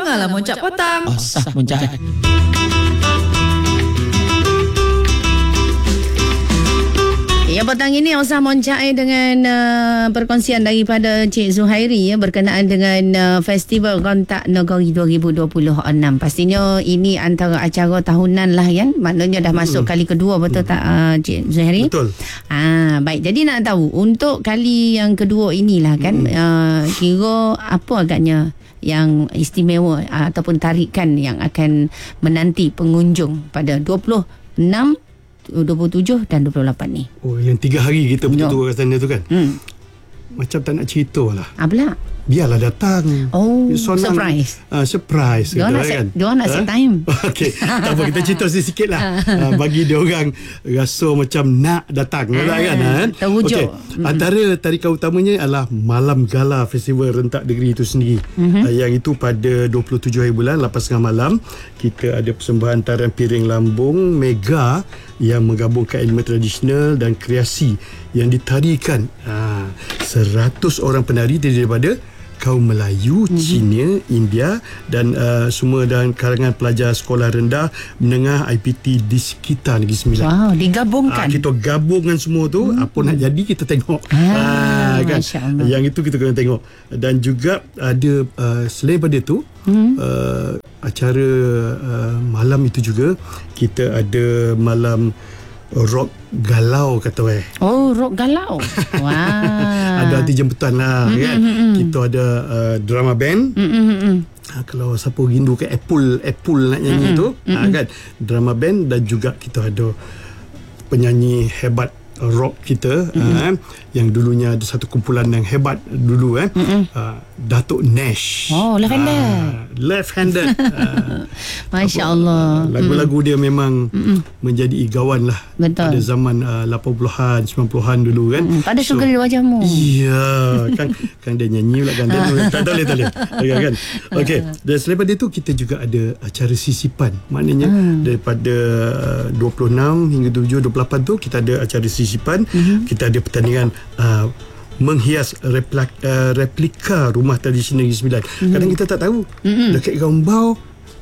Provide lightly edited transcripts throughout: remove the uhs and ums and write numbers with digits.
Dengarlah Moncak Petang. Sah Moncak. Ya, petang ini Osah Moncak dengan perkongsian daripada Cik Zuhairi berkenaan dengan Festival Kontak Negeri 2026. Pastinya ini antara acara tahunan lah kan. Maknanya dah masuk kali kedua, betul tak Cik Zuhairi? Betul. Baik, jadi nak tahu untuk kali yang kedua inilah kan, kira apa agaknya yang istimewa ataupun tarikan yang akan menanti pengunjung pada 26, 27 dan 28 ni. Oh, yang 3 hari kita betul-betul kat sana tu kan. Macam tak nak cerita lah. Pula? Biarlah datang. Oh, Sonang, surprise. Surprise. Diorang nak set time. Okey, tak apa, kita cerita sikit lah. Bagi diorang rasa macam nak datang kan. Terwujud. Okay. Antara tarikan utamanya adalah Malam Gala Festival Rentak Negeri itu sendiri. Yang itu pada 27 hari bulan, 8.30 malam. Kita ada persembahan tarian piring lambung mega yang menggabungkan elemen tradisional dan kreasi yang ditarikan 100 orang penari daripada kaum Melayu, Cina, India dan semua dan kalangan pelajar sekolah rendah menengah IPT di sekitar Negeri Sembilan. Wow, digabungkan. Kita gabungkan semua tu, apa nak jadi kita tengok. Kan? Yang itu kita kena tengok. Dan juga ada selain pada tu acara malam itu juga kita ada malam rock galau kata Oh, rock galau. Wah. Ada arti jemputan lah kan. Kita ada drama band. Kalau siapa rindu ke Apple nak nyanyi tu kan, drama band. Dan juga kita ada penyanyi hebat rock kita yang dulunya ada satu kumpulan yang hebat dulu Datuk Nash. Oh, left-handed. Masya Allah. Lagu-lagu dia memang menjadi igawan lah. Betul. Pada zaman 80-an 90-an dulu kan. Pada suka di wajahmu. Iya kan dia nyanyi pula kan. Tak boleh kan. Okey, dan selain daripada itu kita juga ada acara sisipan. Maknanya daripada 26 hingga 7 28 tu kita ada acara sisipan. Kita ada pertandingan menghias replika rumah tradisional Negeri Sembilan. Kadang kita tak tahu dekat Gombau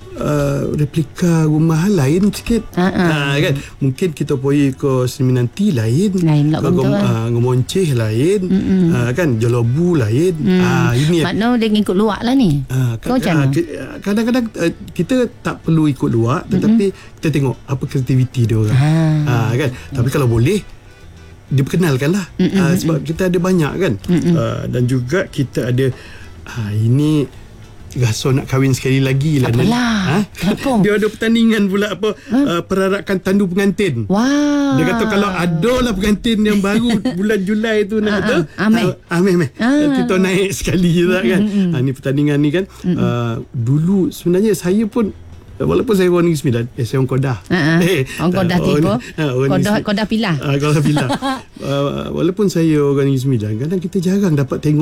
replika rumah lain sikit. Kan mungkin kita pergi ke Seminanti lain ke Ngomonceh lain, kan Jolobu lain. Ini makna dia ikut luar lah ni. Kadang-kadang kita tak perlu ikut luar, tetapi kita tengok apa kreativiti dia orang. Kan. Tapi kalau boleh diperkenalkan lah. Sebab kita ada banyak kan. Dan juga kita ada ini rasa nak kahwin sekali lagi lah. Dia ada pertandingan pula perarakan tandu pengantin. Wow. Dia kata kalau ada lah pengantin yang baru bulan Julai tu nak kata Ameh kita naik sekali lah kan. Ni pertandingan ni kan. Dulu sebenarnya saya pun, walaupun saya orang Negeri Sembilan, saya orang Kedah. Orang Kedah tiba. Kedah Pilah. Kedah Pilah. Walaupun saya orang Negeri Sembilan, kadang kita jarang dapat tengok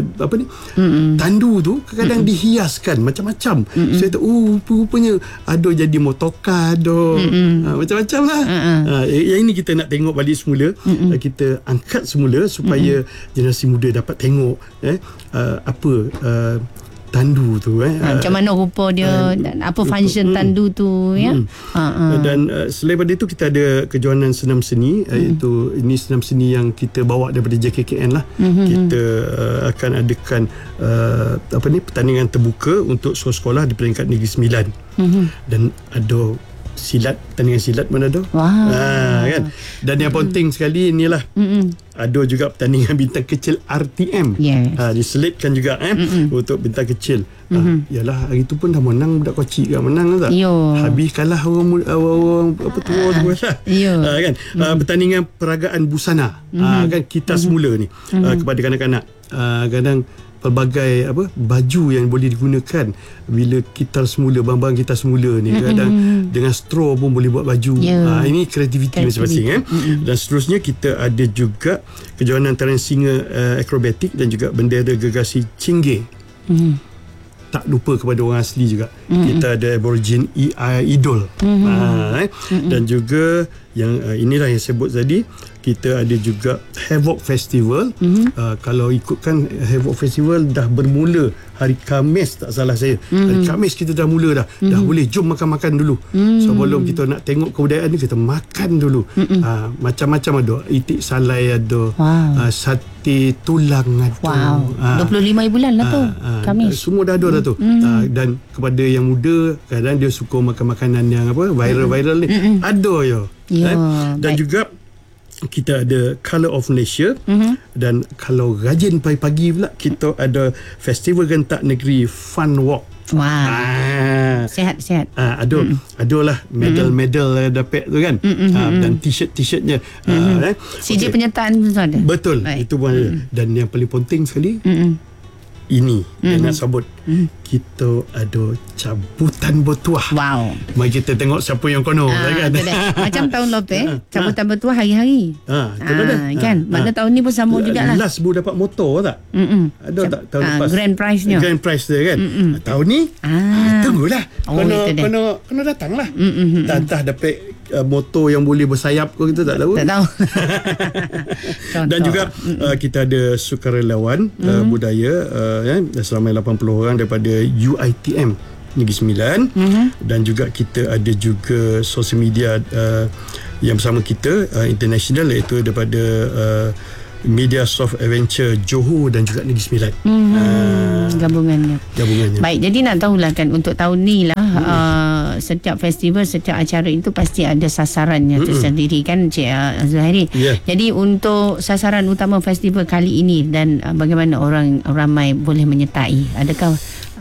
tandu tu kadang dihiaskan macam-macam. Saya tahu rupanya ada jadi motoka, ada macam-macam lah. Yang ini kita nak tengok balik semula. Kita angkat semula supaya generasi muda dapat tengok apa tandu tu macam mana rupa dia dan apa function tandu tu ya. Dan selain daripada itu kita ada kejohanan senam seni, iaitu ini senam seni yang kita bawa daripada JKKN lah. Kita akan adakan pertandingan terbuka untuk sekolah di peringkat Negeri Sembilan. Dan ada silat, pertandingan silat mana ada. Kan. Dan yang penting sekali inilah ada juga pertandingan bintang kecil RTM. Diselitkan juga untuk bintang kecil. Yalah, hari tu pun dah menang budak kecil kan, menang tak? Habis kalah orang apa tua lah. Kan. Pertandingan peragaan busana. Kan kita semula ni kepada kanak-kanak. Kadang pelbagai baju yang boleh digunakan bila kita semula, barang-barang kita semula ni kadang dengan straw pun boleh buat baju. Ini kreativiti masing-masing. Dan seterusnya kita ada juga kejohanan tarian singa akrobatik dan juga bendera gergasi Cingge. Tak lupa kepada orang asli juga. Kita ada Aborigin Idol. Dan juga inilah yang saya sebut tadi. Kita ada juga Havoc Festival. Kalau ikutkan Havoc Festival dah bermula hari Khamis, tak salah saya. Hari Khamis kita dah mula dah. Dah boleh jom makan-makan dulu. Sebelum kita nak tengok kebudayaan ni, kita makan dulu. Macam-macam ada. Itik salai ada. Sate tulang ada. 25 bulan lah tu Khamis. Semua dah ada dah tu. Dan kepada yang muda, kadang dia suka makan makanan yang viral-viral ni. Ada ya. Dan juga kita ada Colour of Malaysia. Dan kalau rajin pagi-pagi pula, kita ada Festival Gentak Negeri Fun Walk. Sihat. Adalah medal dapat tu kan. Dan t-shirtnya. CJ penyertaan tu ada. Betul. Itu pun ada. Dan yang paling penting sekali, ini yang nak sebut, kita ada cabutan bertuah. Mari kita tengok siapa yang kono kan. Macam tahun lepas cabutan bertuah hari-hari. Kan. Mana tahun ni pun sama jugalah. Last baru dapat motor tak? Ada tak tahun lepas? Grand prize-nya. Grand prize dia kan. Tahun ni tunggulah. Kena datanglah. Entah dapat motor yang boleh bersayap ke, kita tak tahu. Dan juga kita ada sukarelawan budaya seramai 80 orang daripada UiTM Negeri Sembilan. Dan juga kita ada juga sosial media yang bersama kita international, iaitu daripada Media Soft Adventure Johor dan juga Negeri Sembilan. Gabungannya. Baik, jadi nak tahulah kan, untuk tahun ni lah setiap festival, setiap acara itu pasti ada sasarannya tersendiri kan, Cik Zuhairi. Jadi untuk sasaran utama festival kali ini dan bagaimana orang ramai boleh menyertai, adakah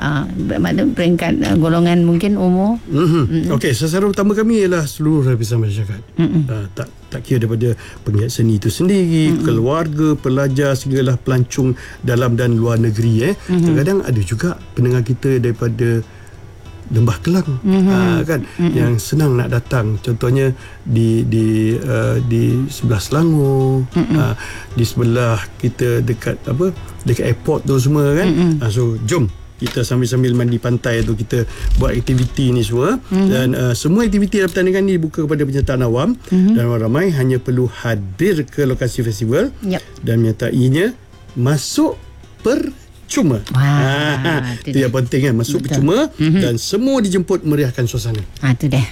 peringkat golongan mungkin umur? Okey, sasaran utama kami ialah seluruh lapisan masyarakat. Tak kira daripada penggiat seni itu sendiri, keluarga, pelajar, segala pelancong dalam dan luar negeri. Kadang-kadang ada juga pendengar kita daripada Lembah Kelang, kan, yang senang nak datang. Contohnya di sebelah Selangor, di sebelah kita dekat airport tu semua kan. So jom kita sambil-sambil mandi pantai tu, kita buat aktiviti ni semua. Dan semua aktiviti dalam pertandingan ni dibuka kepada penyertaan awam. Dan orang ramai hanya perlu hadir ke lokasi festival dan menyertainya masuk percuma. Itu yang penting kan, masuk percuma. Dan semua dijemput meriahkan suasana. Itu dia.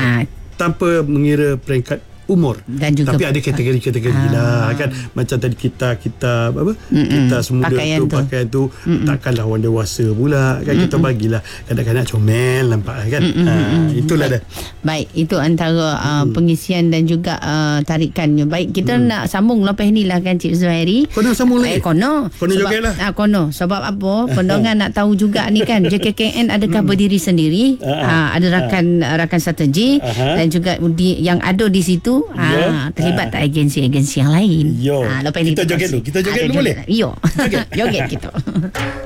Tanpa mengira peringkat umur. Dan juga tapi ada kategori-kategori lah kan. Macam tadi kita kita semua pakaian tu takkanlah orang dewasa pula kan. Kita bagilah kanak-kanak comel nampak kan. Itulah dah. Baik, itu antara pengisian dan juga tarikannya. Baik, kita nak sambung lepas ni lah kan, Cik Zuhairi. Kono sambung lagi. Kono joget lah. Kono. Sebab apa? Pendengar nak tahu juga ni kan, JKKN adakah berdiri sendiri? Ada rakan strategi dan juga yang ada di situ terlibat tak agensi-agensi yang lain. Lepas ni kita joget dulu. Kita joget dulu boleh? Joget kita.